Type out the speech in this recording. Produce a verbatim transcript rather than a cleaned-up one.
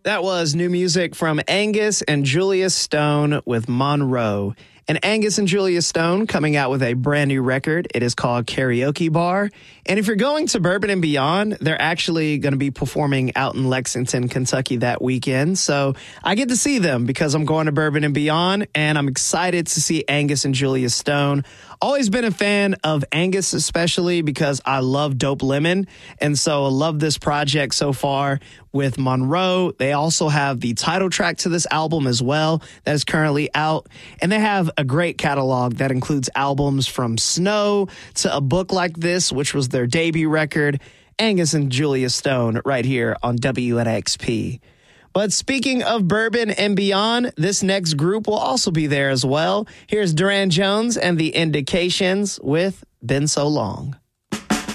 That was new music from Angus and Julia Stone with Monroe. And Angus and Julia Stone coming out with a brand new record. It is called Karaoke Bar. And if you're going to Bourbon and Beyond, they're actually going to be performing out in Lexington, Kentucky that weekend. So I get to see them because I'm going to Bourbon and Beyond, and I'm excited to see Angus and Julia Stone. Always been a fan of Angus, especially because I love Dope Lemon. And so I love this project so far with Monroe. They also have the title track to this album as well that is currently out. And they have a great catalog that includes albums from Snow to A Book Like This, which was their debut record. Angus and Julia Stone right here on W N X P. But speaking of Bourbon and Beyond, this next group will also be there as well. Here's Duran Jones and the Indications with Been So Long.